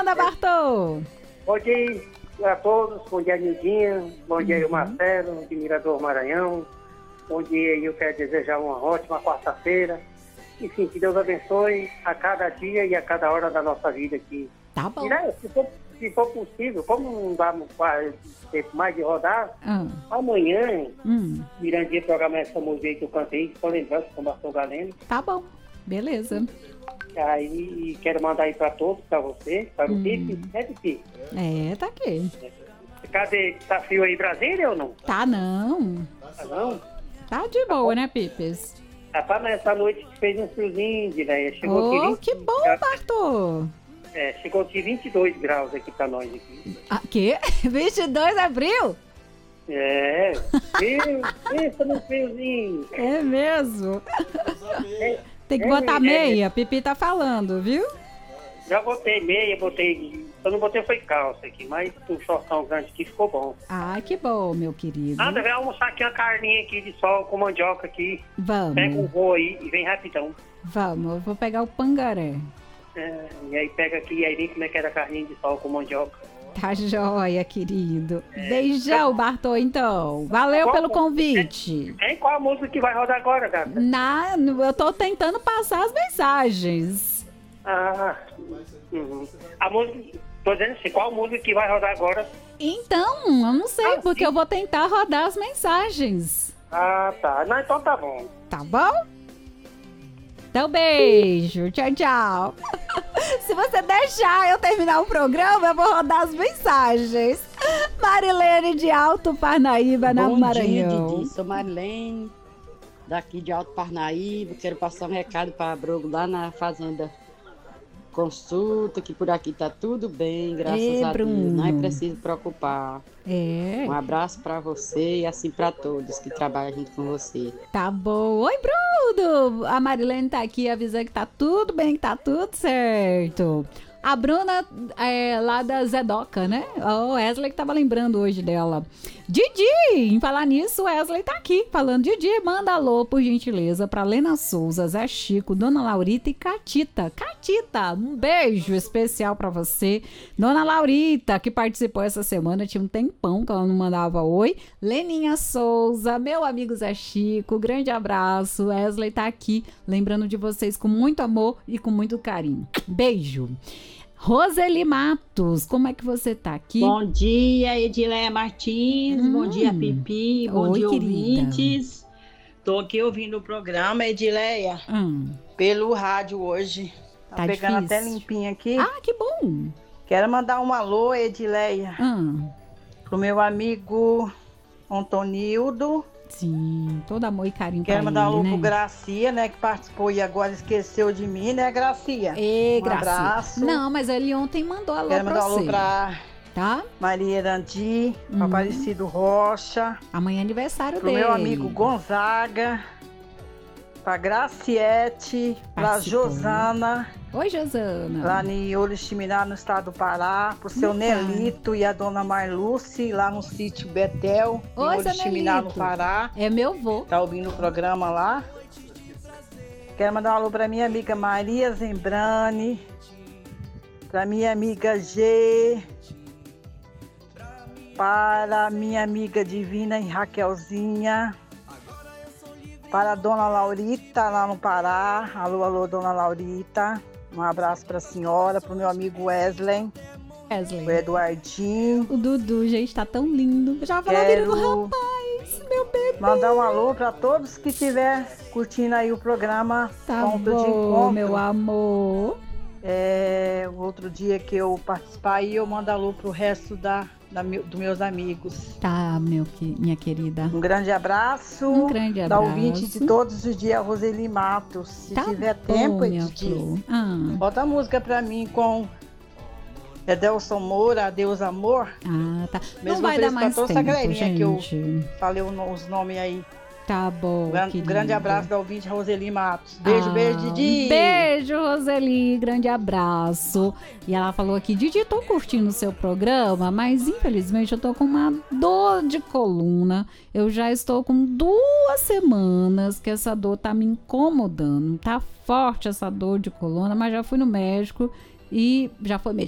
Manda, Bartô. Bom dia a todos, bom dia, Nidinha, bom dia, Marcelo, de Mirador Maranhão. Bom dia, eu quero desejar uma ótima quarta-feira. Enfim, que Deus abençoe a cada dia e a cada hora da nossa vida aqui. Tá bom. E, né, se for possível, como não dá tempo mais de rodar, amanhã, Mirandinha programa essa música aí que eu cantei, só lembrando com o Bartô Galeno. Tá bom, beleza. Aí quero mandar aí pra todos, pra você, para o Pipe, né, Pipe? Tá aqui. Cadê? Tá frio aí em Brasília ou não? Tá não. Tá não? Tá de boa, né, Pipes? Rapaz, mas essa noite fez um friozinho, né? Chegou que bom, Bartô. Chegou aqui 22 graus aqui pra nós aqui. Que? 22 de abril? Pensa no friozinho. É mesmo? Tem que botar meia, Pipi tá falando, viu? Já botei meia, só não botei foi calça aqui, mas um shortão grande aqui ficou bom. Ah, que bom, meu querido. Nada, vem almoçar aqui uma carninha aqui de sol com mandioca aqui. Vamos. Pega um voo aí e vem rapidão. Vamos, eu vou pegar o pangaré. E aí pega aqui, aí vem como é que era a carninha de sol com mandioca. Tá joia, querido. Beijão, Bartô, então. Valeu pelo convite. Qual a música que vai rodar agora, gata? Eu tô tentando passar as mensagens. A música, tô dizendo assim, qual música que vai rodar agora? Então, eu não sei, porque eu vou tentar rodar as mensagens. Tá. Não, então tá bom. Tá bom? Então, beijo. Tchau, tchau. Se você deixar eu terminar o programa, eu vou rodar as mensagens. Marilene de Alto Parnaíba, na Maranhão. Bom dia, Didi. Sou Marilene, daqui de Alto Parnaíba. Quero passar um recado para Brogo lá na Fazenda Consulta, que por aqui tá tudo bem, graças a Deus. Não é preciso preocupar. Um abraço para você e assim para todos que trabalham junto com você. Tá bom. Oi, Bruno! A Marilene tá aqui avisando que tá tudo bem, que tá tudo certo. A Bruna lá da Zedoca, né? O Wesley que tava lembrando hoje dela. Didi! Em falar nisso, o Wesley tá aqui falando. Didi, manda alô, por gentileza, pra Lena Souza, Zé Chico, Dona Laurita e Catita. Catita, um beijo especial pra você. Dona Laurita, que participou essa semana, tinha um tempão que ela não mandava oi. Leninha Souza, meu amigo Zé Chico, grande abraço. Wesley tá aqui lembrando de vocês com muito amor e com muito carinho. Beijo. Roseli Matos, como é que você tá aqui? Bom dia, Edileia Martins, bom dia, Pipi, bom dia, ouvintes. Tô aqui ouvindo o programa, Edileia, pelo rádio hoje. Tá pegando difícil. Até limpinho aqui. Que bom. Quero mandar um alô, Edileia, pro meu amigo Antonildo. Sim, todo amor e carinho pra ele, Quero mandar um alô né? pro Gracia, né, que participou e agora esqueceu de mim, né, Gracia? Gracia. Abraço. Não, mas ele ontem mandou alô Quero pra mandar você. Alô pra Maria Erandi, Aparecido Rocha. Amanhã é aniversário pro dele. Pro meu amigo Gonzaga, pra Graciete, pra Josana. Oi, Josana. Lá em Oriximiná, no estado do Pará. Pro seu Nelito e a dona Marluce, lá no sítio Betel, em Oriximiná, no Pará. É meu vô. Tá ouvindo o programa lá. Quero mandar um alô pra minha amiga Maria Zembrani, pra minha amiga G, para minha amiga Divina e Raquelzinha, para a dona Laurita lá no Pará. Alô, alô, dona Laurita. Um abraço para a senhora, para o meu amigo Wesley. O Eduardinho. O Dudu, gente, tá tão lindo. Já vai virando rapaz, meu bebê. Mandar um alô para todos que estiver curtindo aí o programa Ponto de Encontro. Meu amor. Outro dia que eu participar aí, eu mando alô pro resto dos meus amigos. Tá, minha querida. Um grande abraço. Um grande abraço. Da ouvinte de todos os dias, Roseli Matos. Se tiver tempo, Edith, bota a música pra mim com Edelson Moura, Adeus Amor. Tá. Mesmo não vai dar mais tempo, gente. Que eu falei os nomes aí. Tá bom, Um grande abraço da ouvinte Roseli Matos. Beijo, beijo, Didi. Beijo, Roseli. Grande abraço. E ela falou aqui, Didi, tô curtindo o seu programa, mas infelizmente eu tô com uma dor de coluna. Eu já estou com 2 semanas que essa dor tá me incomodando. Tá forte essa dor de coluna, mas já fui no médico e já foi